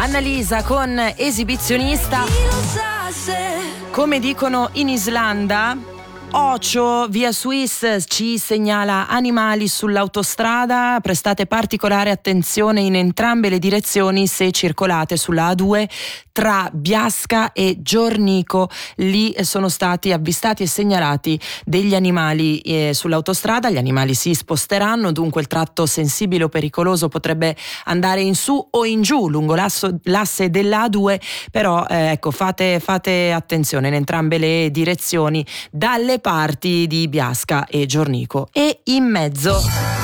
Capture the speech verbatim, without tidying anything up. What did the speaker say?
Annalisa con Esibizionista. Come dicono in Islanda, Ocio via Swiss ci segnala animali sull'autostrada, prestate particolare attenzione in entrambe le direzioni se circolate sulla A due tra Biasca e Giornico. Lì sono stati avvistati e segnalati degli animali eh, sull'autostrada. Gli animali si sposteranno, dunque il tratto sensibile o pericoloso potrebbe andare in su o in giù lungo l'asso, l'asse della A due, però eh, ecco fate, fate attenzione in entrambe le direzioni dalle parti di Biasca e Giornico. E in mezzo